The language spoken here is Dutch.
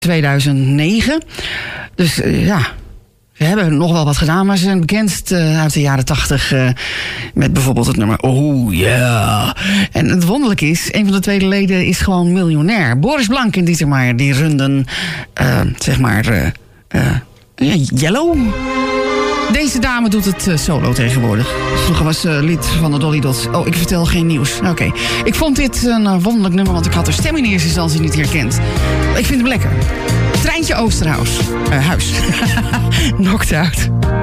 2009. Dus ze hebben nog wel wat gedaan, maar ze zijn bekend uit de jaren 80 met bijvoorbeeld het nummer Oh Yeah. En het wonderlijke is, een van de twee leden is gewoon miljonair. Boris Blank en Dieter Meijer, die runden Yellow. Deze dame doet het solo tegenwoordig. Vroeger was lied van de Dolly Dots. Oh, ik vertel geen nieuws. Oké. Ik vond dit een wonderlijk nummer, want ik had haar stem in eerste instantie niet herkend. Ik vind hem lekker. Treintje Oosterhuis. Huis. Knocked Out.